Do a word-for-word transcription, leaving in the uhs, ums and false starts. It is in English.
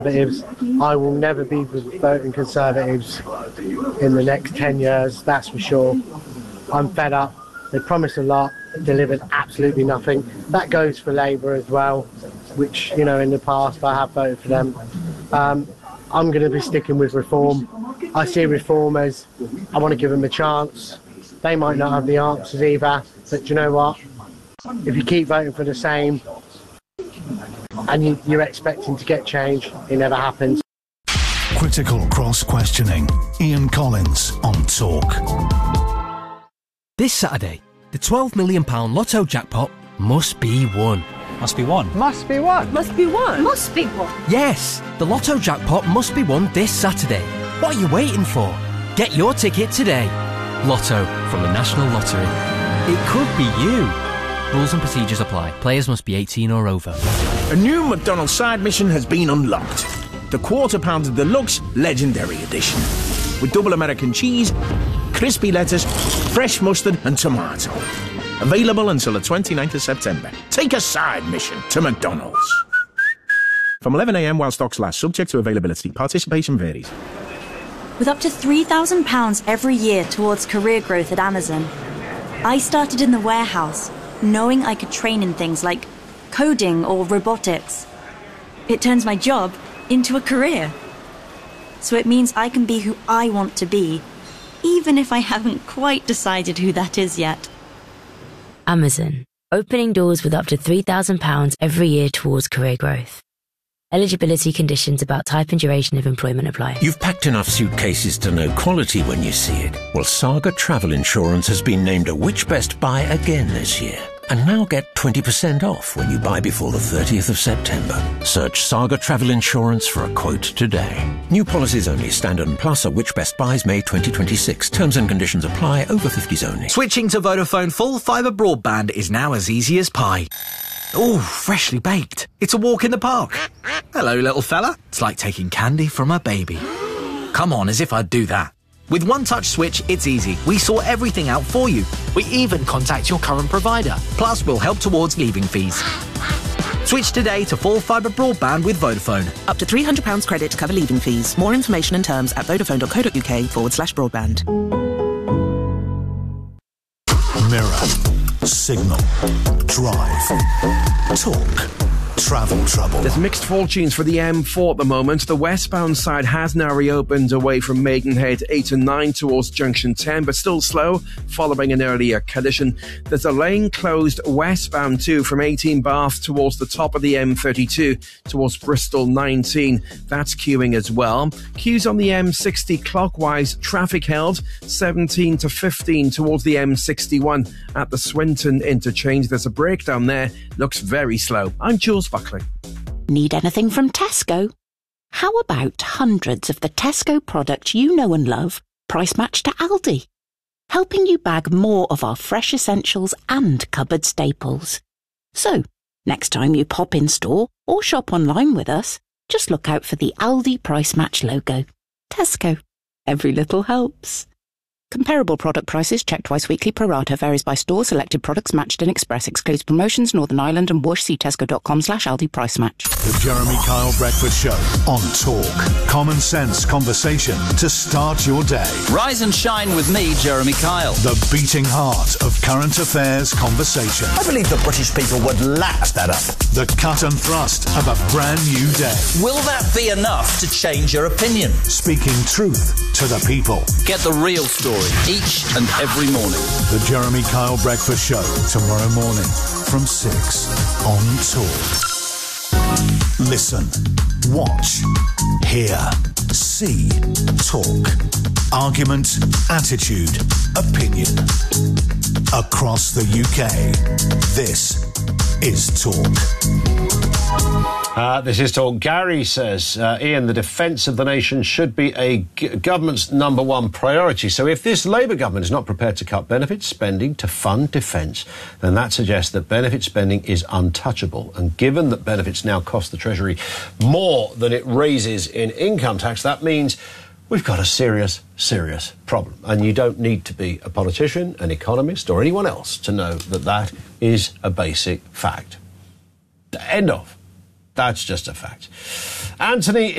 Conservatives. I will never be voting Conservatives in the next ten years, that's for sure. I'm fed up. They promised a lot, delivered absolutely nothing. That goes for Labour as well, which, you know, in the past I have voted for them. Um, I'm going to be sticking with Reform. I see Reform as, I want to give them a chance. They might not have the answers either, but do you know what? If you keep voting for the same and you, you're expecting to get change, it never happens. Critical cross-questioning. Ian Collins on Talk. This Saturday, the twelve million pounds Lotto jackpot must be won. Must be won. Must be won. Must be won. Must be won. Yes, the Lotto jackpot must be won this Saturday. What are you waiting for? Get your ticket today. Lotto from the National Lottery. It could be you. Rules and procedures apply. Players must be eighteen or over. A new McDonald's side mission has been unlocked. The Quarter Pounder Deluxe Legendary Edition. With double American cheese, crispy lettuce, fresh mustard and tomato. Available until the twenty-ninth of September. Take a side mission to McDonald's. From eleven a m while stocks last, subject to availability. Participation varies. With up to three thousand pounds every year towards career growth at Amazon, I started in the warehouse, knowing I could train in things like coding or robotics. It turns my job into a career. So it means I can be who I want to be, even if I haven't quite decided who that is yet. Amazon, opening doors with up to three thousand pounds every year towards career growth. Eligibility conditions about type and duration of employment apply. You've packed enough suitcases to know quality when you see it. Well, Saga Travel Insurance has been named a Which Best Buy again this year. And now get twenty percent off when you buy before the thirtieth of September. Search Saga Travel Insurance for a quote today. New policies only. Standard and Plus are Which Best Buys May twenty twenty-six. Terms and conditions apply. Over fifties only. Switching to Vodafone full fibre broadband is now as easy as pie. Ooh, freshly baked. It's a walk in the park. Hello, little fella. It's like taking candy from a baby. Come on, as if I'd do that. With One Touch Switch, it's easy. We sort everything out for you. We even contact your current provider. Plus, we'll help towards leaving fees. Switch today to full fibre broadband with Vodafone. Up to three hundred pounds credit to cover leaving fees. More information and terms at vodafone.co.uk forward slash broadband. Mirror, Signal, Drive, Talk, Travel Trouble. There's mixed fortunes for the M four at the moment. The westbound side has now reopened away from Maidenhead eight and nine towards Junction ten, but still slow following an earlier collision. There's a lane closed westbound too from eighteen Bath towards the top of the M thirty-two towards Bristol nineteen. That's queuing as well. Queues on the M sixty clockwise, traffic held seventeen to fifteen towards the M sixty-one at the Swinton interchange. There's a breakdown there. Looks very slow. I'm Jules Buckley. Need anything from Tesco? How about hundreds of the Tesco products you know and love, price matched to Aldi? Helping you bag more of our fresh essentials and cupboard staples. So, next time you pop in store or shop online with us, just look out for the Aldi price match logo. Tesco. Every little helps. Comparable product prices checked twice weekly pro rata varies by store. Selected products matched in Express. Excludes promotions Northern Ireland and Whoosh. See tesco.com slash Aldi price match. The Jeremy Kyle Breakfast Show on Talk. Common sense conversation to start your day. Rise and shine with me, Jeremy Kyle. The beating heart of current affairs conversation. I believe the British people would lap that up. The cut and thrust of a brand new day. Will that be enough to change your opinion? Speaking truth to the people. Get the real story each and every morning. The Jeremy Kyle Breakfast Show tomorrow morning from six on Talk. Listen, watch, hear, see, talk. Argument, attitude, opinion. Across the U K, this is Talk. Uh, this is Talk. Gary says, uh, Ian, the defence of the nation should be a g- government's number one priority. So if this Labour government is not prepared to cut benefit spending to fund defence, then that suggests that benefit spending is untouchable. And given that benefits now cost the Treasury more than it raises in income tax, that means we've got a serious, serious problem. And you don't need to be a politician, an economist or anyone else to know that that is a basic fact. End of. That's just a fact. Anthony